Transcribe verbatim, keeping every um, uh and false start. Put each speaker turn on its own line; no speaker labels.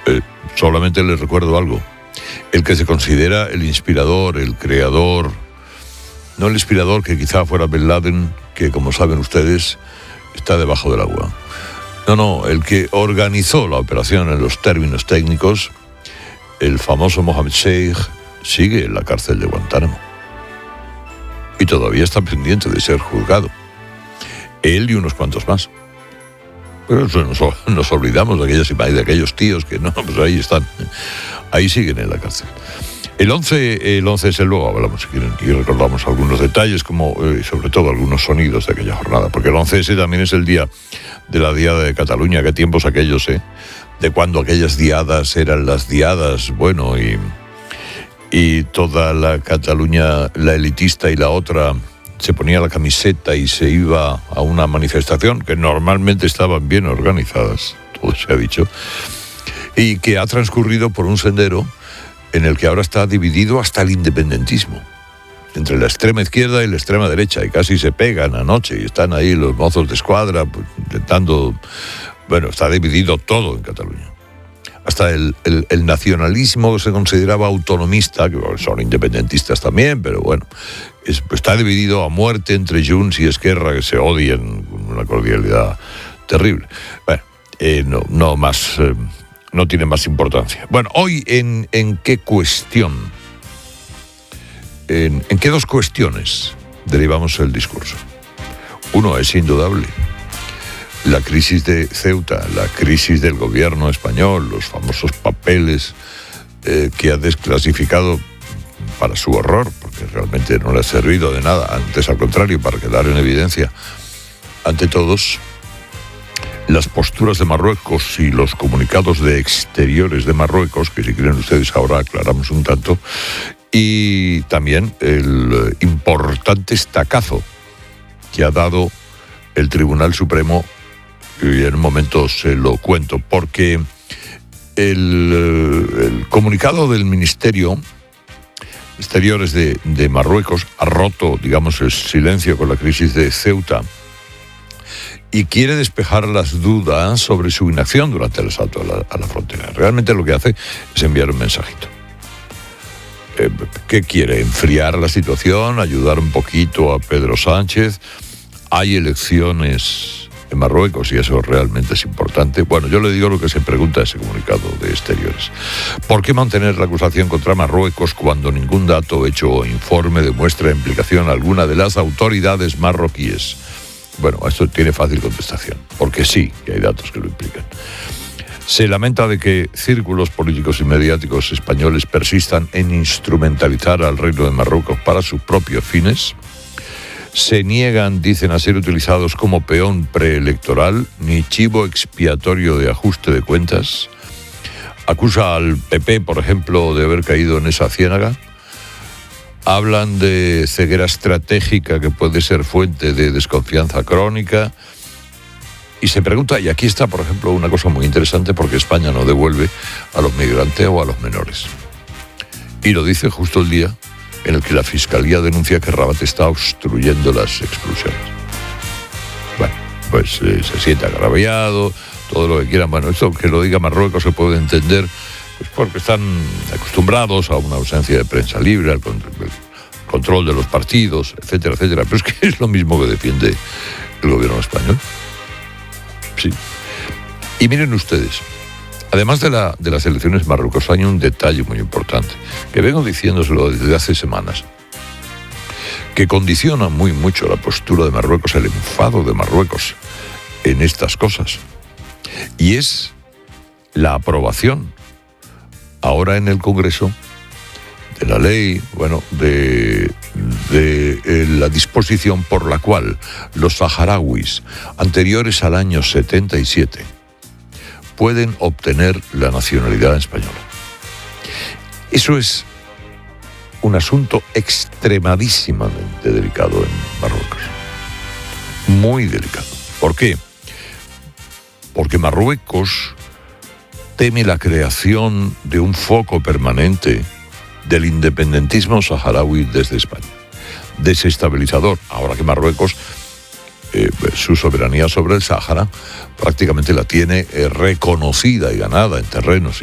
Eh, solamente les recuerdo algo. El que se considera el inspirador, el creador, no el inspirador que quizá fuera Bin Laden, que como saben ustedes, está debajo del agua. No, no, el que organizó la operación en los términos técnicos, el famoso Mohammed Sheikh, sigue en la cárcel de Guantánamo. Y todavía está pendiente de ser juzgado. Él y unos cuantos más. Pero eso nos, nos olvidamos de aquellas imágenes, de aquellos tíos que no, pues ahí están. Ahí siguen en la cárcel. El once, el once es el luego hablamos si quieren y recordamos algunos detalles, como eh, sobre todo algunos sonidos de aquella jornada, porque el once ese también es el día de la Diada de Cataluña. Qué tiempos aquellos, ¿eh? De cuando aquellas diadas eran las diadas, bueno, y, y toda la Cataluña, la elitista y la otra, se ponía la camiseta y se iba a una manifestación que normalmente estaban bien organizadas, todo se ha dicho, y que ha transcurrido por un sendero en el que ahora está dividido hasta el independentismo, entre la extrema izquierda y la extrema derecha, y casi se pegan anoche, y están ahí los mozos de escuadra pues, intentando... Bueno, está dividido todo en Cataluña. Hasta el, el, el nacionalismo que se consideraba autonomista, que bueno, son independentistas también, pero bueno, es, está dividido a muerte entre Junts y Esquerra, que se odian con una cordialidad terrible. Bueno, eh, no, no más... Eh, no tiene más importancia. Bueno, hoy, ¿en, en qué cuestión? En, ¿En qué dos cuestiones derivamos el discurso? Uno es indudable. La crisis de Ceuta, la crisis del gobierno español, los famosos papeles eh, que ha desclasificado para su horror, porque realmente no le ha servido de nada, antes al contrario, para quedar en evidencia ante todos. Las posturas de Marruecos y los comunicados de exteriores de Marruecos, que si quieren ustedes ahora aclaramos un tanto, y también el importante estacazo que ha dado el Tribunal Supremo, y en un momento se lo cuento, porque el, el comunicado del Ministerio de Exteriores de, de Marruecos ha roto, digamos, el silencio con la crisis de Ceuta, y quiere despejar las dudas sobre su inacción durante el asalto a la, a la frontera. Realmente lo que hace es enviar un mensajito. Eh, ¿Qué quiere? Enfriar la situación, ayudar un poquito a Pedro Sánchez. Hay elecciones en Marruecos y eso realmente es importante. Bueno, yo le digo lo que se pregunta ese comunicado de Exteriores. ¿Por qué mantener la acusación contra Marruecos cuando ningún dato, hecho o informe demuestra implicación alguna de las autoridades marroquíes? Bueno, esto tiene fácil contestación, porque sí, que hay datos que lo implican. Se lamenta de que círculos políticos y mediáticos españoles persistan en instrumentalizar al Reino de Marruecos para sus propios fines. Se niegan, dicen, a ser utilizados como peón preelectoral ni chivo expiatorio de ajuste de cuentas. Acusa al P P, por ejemplo, de haber caído en esa ciénaga. Hablan de ceguera estratégica que puede ser fuente de desconfianza crónica. Y se pregunta, y aquí está, por ejemplo, una cosa muy interesante, porque España no devuelve a los migrantes o a los menores. Y lo dice justo el día en el que la Fiscalía denuncia que Rabat está obstruyendo las expulsiones. Bueno, pues eh, se siente agraviado, todo lo que quieran. Bueno, esto que lo diga Marruecos se puede entender, pues porque están acostumbrados a una ausencia de prensa libre, al control de los partidos, etcétera, etcétera. Pero es que es lo mismo que defiende el gobierno español. Sí. Y miren ustedes, además de, la, de las elecciones en Marruecos, hay un detalle muy importante, que vengo diciéndoselo desde hace semanas, que condiciona muy mucho la postura de Marruecos, el enfado de Marruecos en estas cosas. Y es la aprobación ahora en el Congreso de la ley, bueno, de, de eh, la disposición por la cual los saharauis anteriores al año setenta y siete pueden obtener la nacionalidad española. Eso es un asunto extremadísimamente delicado en Marruecos. Muy delicado. ¿Por qué? Porque Marruecos teme la creación de un foco permanente del independentismo saharaui desde España. Desestabilizador, ahora que Marruecos, eh, su soberanía sobre el Sáhara, prácticamente la tiene eh, reconocida y ganada en terrenos